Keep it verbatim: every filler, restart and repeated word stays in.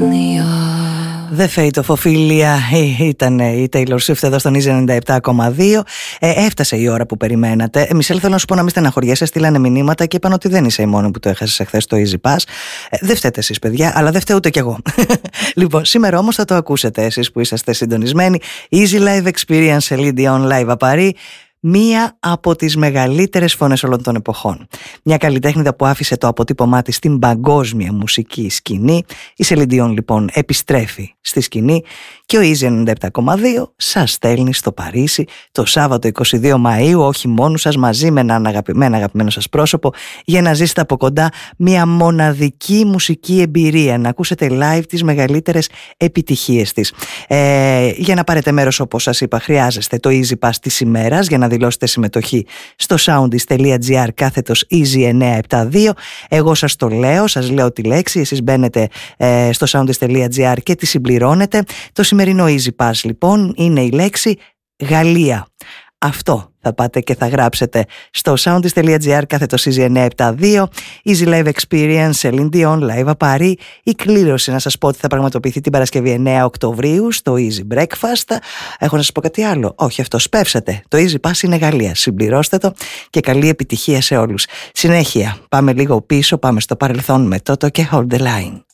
The Fate of Ophelia ήταν η Taylor Swift εδώ στον Easy ενενήντα επτά κόμμα δύο. Ε, έφτασε η ώρα που περιμένατε. Ε, Μισελ, θέλω να σου πω να μην στεναχωριέσαι. Στείλανε μηνύματα και είπαν ότι δεν είσαι η μόνη που το έχασες εχθές το Easy Pass. Ε, δεν φταίτε εσείς, παιδιά, αλλά δεν φταίω ούτε κι εγώ. Λοιπόν, σήμερα όμως θα το ακούσετε εσείς που είσαστε συντονισμένοι. Easy Live Experience σε Lydion Live Paris. Μία από τις μεγαλύτερες φωνές όλων των εποχών. Μια καλλιτέχνηδα που άφησε το αποτύπωμά της στην παγκόσμια μουσική σκηνή. Η Celine Dion λοιπόν επιστρέφει στη σκηνή και ο Easy ενενήντα επτά κόμμα δύο σας στέλνει στο Παρίσι το Σάββατο είκοσι δύο Μαΐου, όχι μόνο σας, μαζί με ένα αγαπημένο, αγαπημένο σας πρόσωπο, για να ζήσετε από κοντά μια μοναδική μουσική εμπειρία, να ακούσετε live τις μεγαλύτερες επιτυχίες της. Ε, για να πάρετε μέρος, όπως σας είπα, χρειάζεστε το Easy Pass της ημέρας για να δηλώσετε συμμετοχή στο soundis.gr κάθετος Easy εννιακόσια εβδομήντα δύο. Εγώ σας το λέω, σας λέω τη λέξη, εσείς μπαίνετε ε, στο soundis.gr και τη συμπληρώνετε. Το σημερινό Easy Pass λοιπόν είναι η λέξη Γαλλία. Αυτό θα πάτε και θα γράψετε στο soundis.gr κάθετος Easy εννιακόσια εβδομήντα δύο. Easy Live Experience, Celine Dion, Live Paris. Η κλήρωση, να σας πω ότι θα πραγματοποιηθεί την Παρασκευή εννέα Οκτωβρίου στο Easy Breakfast. Έχω να σας πω κάτι άλλο. Όχι, αυτό σπεύσατε. Το Easy Pass είναι Γαλλία. Συμπληρώστε το και καλή επιτυχία σε όλους. Συνέχεια, πάμε λίγο πίσω, πάμε στο παρελθόν με Toto και Hold the Line.